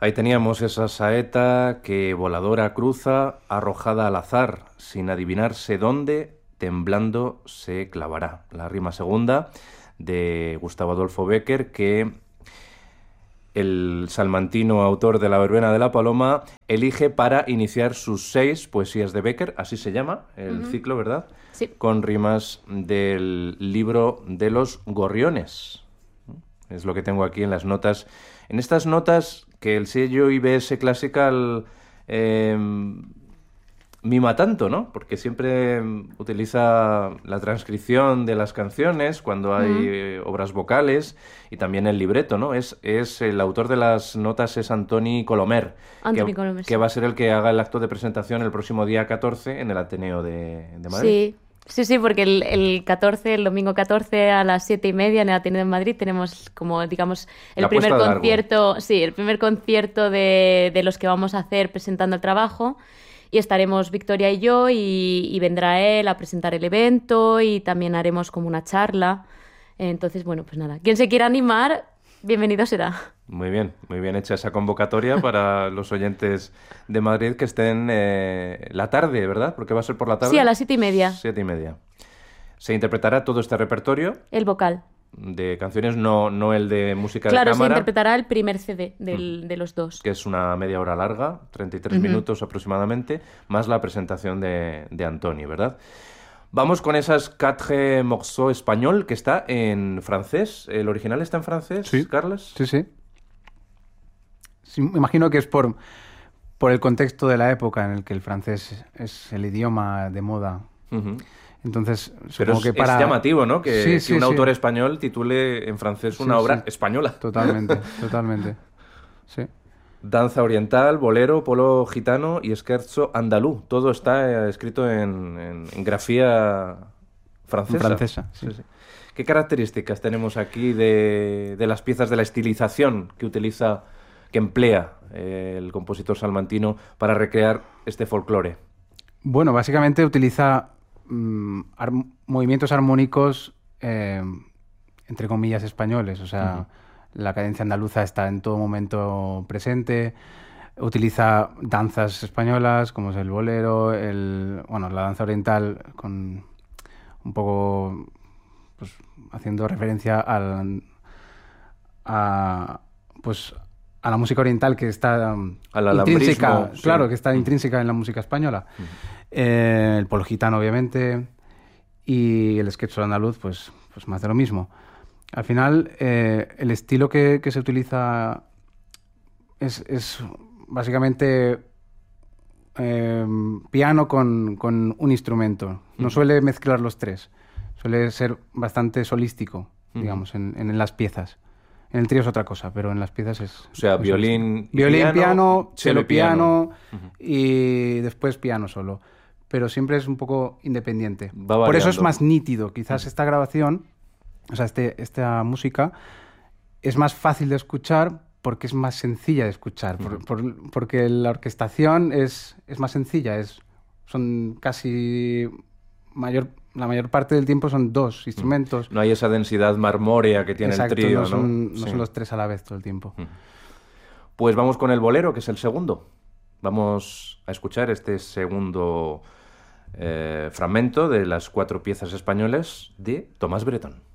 Ahí teníamos esa saeta que voladora cruza, arrojada al azar, sin adivinarse dónde, temblando se clavará. La rima segunda de Gustavo Adolfo Bécquer, que el salmantino autor de La verbena de la paloma elige para iniciar sus 6 poesías de Bécquer, así se llama el ciclo, ¿verdad? Sí. Con rimas del libro de los gorriones. Es lo que tengo aquí en las notas. En estas notas que el sello IBS Classical mima tanto, ¿no? Porque siempre utiliza la transcripción de las canciones cuando hay obras vocales y también el libreto, ¿no? Es el autor de las notas es Antoni Colomer, Colomer, que va a ser el que haga el acto de presentación el próximo día 14 en el Ateneo de Madrid. Sí, porque el domingo 14 a las 7:30 en el Ateneo de Madrid tenemos como, digamos, el primer concierto, el primer concierto de los que vamos a hacer presentando el trabajo. Y estaremos Victoria y yo, y vendrá él a presentar el evento, y también haremos como una charla. Entonces, bueno, pues nada, quien se quiera animar, bienvenido será. Muy bien hecha esa convocatoria para los oyentes de Madrid que estén la tarde, ¿verdad? Porque va a ser por la tarde. Sí, a las 7:30. 7:30. Se interpretará todo este repertorio. El vocal. De canciones, no el de música de cámara. Claro, se interpretará el primer CD de los dos. Que es una media hora larga, 33 minutos aproximadamente, más la presentación de Antoni, ¿verdad? Vamos con esas quatre morceaux español que está en francés. ¿El original está en francés, sí. Carles? Sí. Me imagino que es por el contexto de la época en el que el francés es el idioma de moda. Entonces, pero es llamativo, ¿no? Que un autor español titule en francés una obra española. Totalmente. Sí. Danza oriental, bolero, polo gitano y scherzo andalú. Todo está escrito en grafía francesa. Sí. ¿Qué características tenemos aquí de las piezas, de la estilización que emplea el compositor salmantino para recrear este folclore? Bueno, básicamente utiliza movimientos armónicos entre comillas españoles, o sea, la cadencia andaluza está en todo momento presente, utiliza danzas españolas como es el bolero, la danza oriental con un poco pues haciendo referencia a la música oriental que está intrínseca, claro, que está intrínseca en la música española. El polo gitano, obviamente, y el scherzo andaluz, pues más de lo mismo. Al final, el estilo que se utiliza es básicamente piano con un instrumento. No suele mezclar los tres. Suele ser bastante solístico, digamos, en las piezas. En el trío es otra cosa, pero en las piezas es... O sea, violín, piano, cello, piano y después piano solo. Pero siempre es un poco independiente. Por eso es más nítido. Quizás esta grabación, o sea, esta música, es más fácil de escuchar porque es más sencilla de escuchar. Porque la orquestación es más sencilla. Son casi... La mayor parte del tiempo son dos instrumentos. No hay esa densidad marmórea que tiene el trío, no son los tres a la vez todo el tiempo. Pues vamos con el bolero, que es el segundo. Vamos a escuchar este segundo fragmento de las 4 piezas españolas de Tomás Bretón.